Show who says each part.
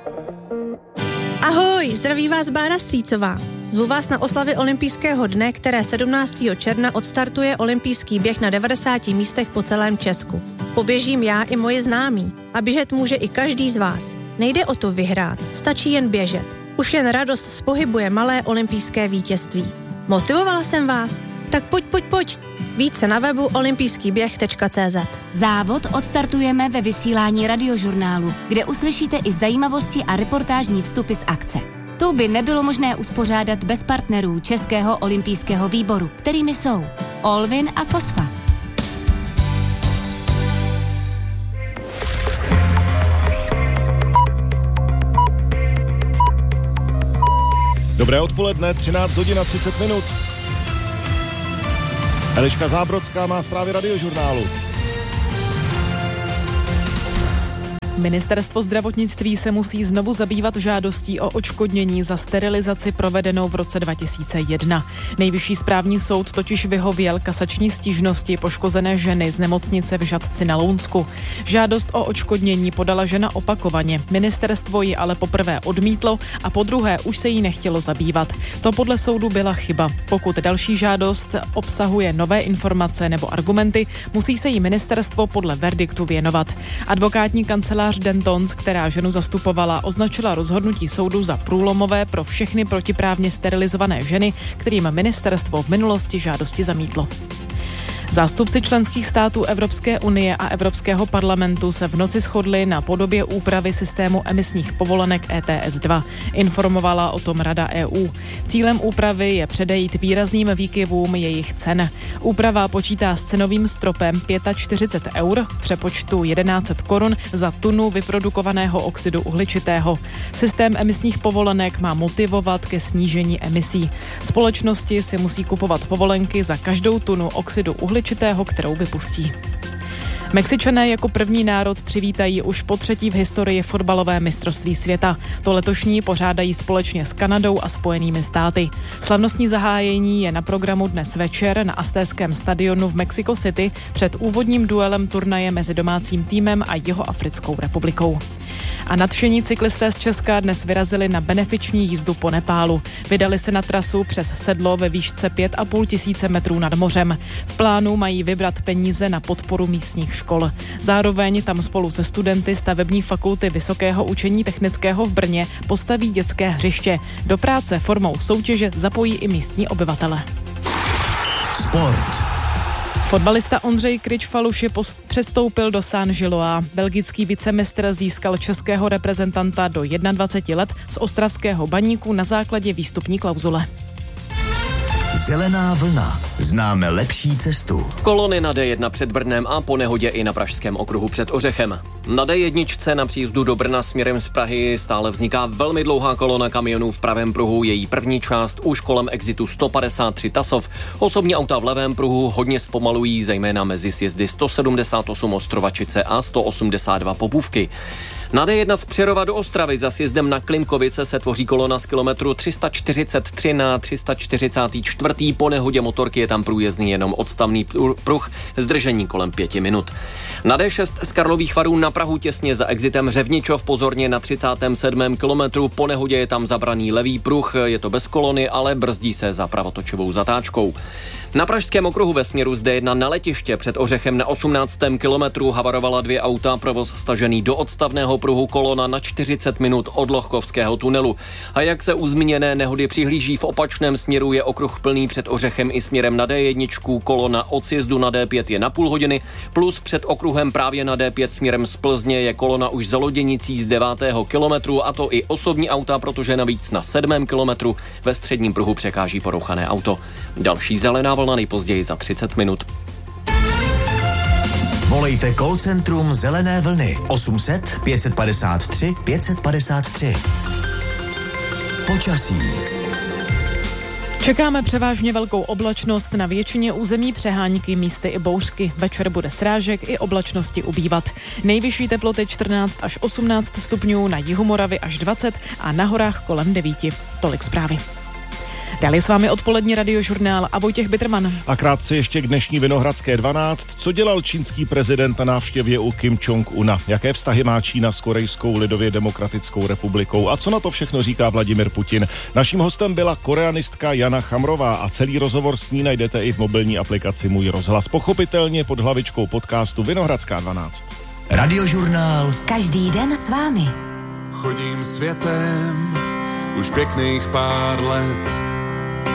Speaker 1: Ahoj, zdraví vás Bára Strýcová. Zvu vás na oslavy olympijského dne, které 17. června odstartuje olympijský běh na 90 místech po celém Česku. Poběžím já i moji známí a běžet může i každý z vás. Nejde o to vyhrát, stačí jen běžet. Už jen radost z pohybu je malé olympijské vítězství. Motivovala jsem vás? Tak pojď. Více na webu olympijskýběh.cz.
Speaker 2: Závod odstartujeme ve vysílání Radiožurnálu, kde uslyšíte i zajímavosti a reportážní vstupy z akce. Tu by nebylo možné uspořádat bez partnerů Českého olympijského výboru, kterými jsou Olvin a Fosfa.
Speaker 3: Dobré odpoledne, 13 hodin a 30 minut. Eliška Zábrodská má zprávy Radiožurnálu.
Speaker 4: Ministerstvo zdravotnictví se musí znovu zabývat žádostí o odškodnění za sterilizaci provedenou v roce 2001. Nejvyšší správní soud totiž vyhověl kasační stížnosti poškozené ženy z nemocnice v Žatci na Lounsku. Žádost o odškodnění podala žena opakovaně. Ministerstvo ji ale poprvé odmítlo a podruhé už se jí nechtělo zabývat. To podle soudu byla chyba. Pokud další žádost obsahuje nové informace nebo argumenty, musí se jí ministerstvo podle verdiktu věnovat. Advokátní kancelář Dentons, která ženu zastupovala, označila rozhodnutí soudu za průlomové pro všechny protiprávně sterilizované ženy, kterým ministerstvo v minulosti žádosti zamítlo. Zástupci členských států Evropské unie a Evropského parlamentu se v noci shodli na podobě úpravy systému emisních povolenek ETS2. Informovala o tom Rada EU. Cílem úpravy je předejít výrazným výkyvům jejich cen. Úprava počítá s cenovým stropem 45 eur, v přepočtu 1100 korun za tunu vyprodukovaného oxidu uhličitého. Systém emisních povolenek má motivovat ke snížení emisí. Společnosti si musí kupovat povolenky za každou tunu oxidu uhličitého, kterou vypustí. Mexičané jako první národ přivítají už po třetí v historii fotbalové mistrovství světa. To letošní pořádají společně s Kanadou a Spojenými státy. Slavnostní zahájení je na programu dnes večer na Aztéckém stadionu v Mexico City před úvodním duelem turnaje mezi domácím týmem a Jihoafrickou republikou. A nadšení cyklisté z Česka dnes vyrazili na benefiční jízdu po Nepálu. Vydali se na trasu přes sedlo ve výšce 5,5 tisíce metrů nad mořem. V plánu mají vybrat peníze na podporu místních škol. Zároveň tam spolu se studenty stavební fakulty Vysokého učení technického v Brně postaví dětské hřiště. Do práce formou soutěže zapojí i místní obyvatele.
Speaker 5: Sport.
Speaker 4: Fotbalista Ondřej Kryč-Faluši přestoupil do Saint-Gilloise. Belgický vicemistr získal českého reprezentanta do 21 let z ostravského Baníku na základě výstupní klauzule.
Speaker 5: Zelená vlna. Známe lepší cestu.
Speaker 6: Kolony na D1 před Brnem a po nehodě i na Pražském okruhu před Ořechem. Na D1 na příjezdu do Brna směrem z Prahy stále vzniká velmi dlouhá kolona kamionů v pravém pruhu. Její první část už kolem exitu 153 Tasov. Osobní auta v levém pruhu hodně zpomalují, zejména mezi sjezdy 178 Ostrovačice a 182 Popůvky. Na D1 z Přerova do Ostravy za sjezdem na Klimkovice se tvoří kolona z kilometru 343 na 344. Po nehodě motorky je tam průjezdný jenom odstavný pruh, zdržení kolem 5 minut. Na D6 z Karlových Varů na Prahu těsně za exitem Řevničov pozorně na 37. kilometru. Po nehodě je tam zabraný levý pruh, je to bez kolony, ale brzdí se za pravotočovou zatáčkou. Na Pražském okruhu ve směru z D1 na letiště před Ořechem na 18. kilometru havarovala 2 auta, provoz stažený do odstavného pruhu, kolona na 40 minut od Lochkovského tunelu. A jak se u zmíněné nehody přihlíží v opačném směru, je okruh plný před Ořechem i směrem na D1, kolona od sjezdu na D5 je na půl hodiny, plus před okruhem právě na D5 směrem z Plzně je kolona už za Loděnicí z 9. kilometru, a to i osobní auta, protože navíc na 7. kilometru ve středním pruhu překáží porouchané auto. Další zelená vlna nejpozději za 30 minut.
Speaker 5: Volejte call centrum Zelené vlny 800 553 553. Počasí.
Speaker 4: Čekáme převážně velkou oblačnost, na většině území přehánky, místy i bouřky. Večer bude srážek i oblačnosti ubývat. Nejvyšší teploty 14 až 18 stupňů, na jihu Moravy až 20 a na horách kolem 9. Tolik zprávy. Dali s vámi odpolední radiožurnál a Vojtěch Bitterman.
Speaker 3: A krátce ještě k dnešní Vinohradské 12. Co dělal čínský prezident na návštěvě u Kim Jong-una? Jaké vztahy má Čína s Korejskou lidově demokratickou republikou? A co na to všechno říká Vladimir Putin? Naším hostem byla koreanistka Jana Chamrová a celý rozhovor s ní najdete i v mobilní aplikaci Můj rozhlas. Pochopitelně pod hlavičkou podcastu Vinohradská 12.
Speaker 5: Radiožurnál.
Speaker 2: Každý den s vámi.
Speaker 7: Chodím světem už pěkných pár let.